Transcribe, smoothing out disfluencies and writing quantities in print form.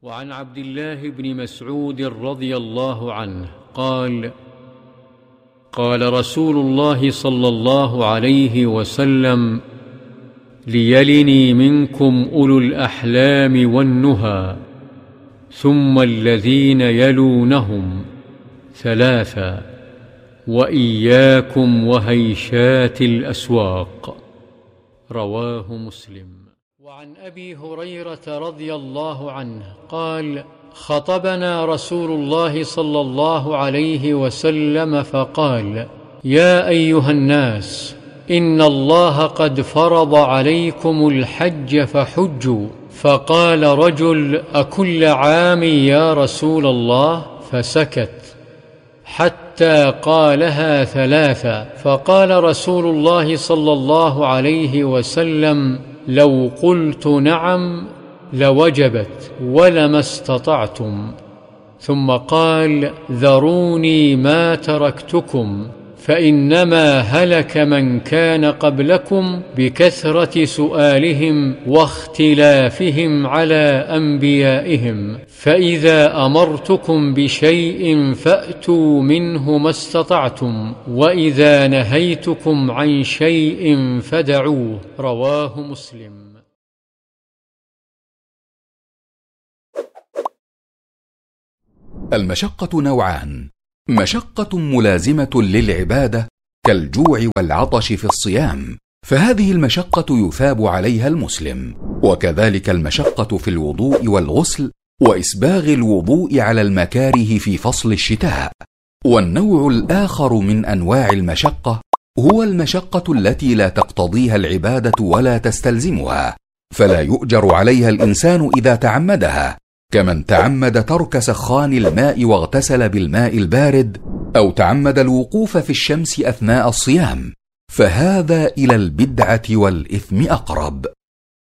وعن عبد الله بن مسعود رضي الله عنه قال: قال رسول الله صلى الله عليه وسلم: ليلني منكم أولو الأحلام والنهى، ثم الذين يلونهم، ثلاثا: وإياكم وهيشات الأسواق. رواه مسلم. وعن أبي هريرة رضي الله عنه قال: خطبنا رسول الله صلى الله عليه وسلم فقال: يا أيها الناس، إن الله قد فرض عليكم الحج فحجوا. فقال رجل: أكل عام يا رسول الله؟ فسكت حتى قالها ثلاثا، فقال رسول الله صلى الله عليه وسلم: لو قلت نعم لوجبت ولما استطعتم. ثم قال: ذروني ما تركتكم، فإنما هلك من كان قبلكم بكثرة سؤالهم واختلافهم على أنبيائهم، فإذا أمرتكم بشيء فأتوا منه ما استطعتم، وإذا نهيتكم عن شيء فدعوه. رواه مسلم. المشقة نوعان: مشقة ملازمة للعبادة كالجوع والعطش في الصيام، فهذه المشقة يثاب عليها المسلم، وكذلك المشقة في الوضوء والغسل وإسباغ الوضوء على المكاره في فصل الشتاء. والنوع الآخر من أنواع المشقة هو المشقة التي لا تقتضيها العبادة ولا تستلزمها، فلا يؤجر عليها الإنسان إذا تعمدها، كمن تعمد ترك سخان الماء واغتسل بالماء البارد، أو تعمد الوقوف في الشمس أثناء الصيام، فهذا إلى البدعة والإثم أقرب.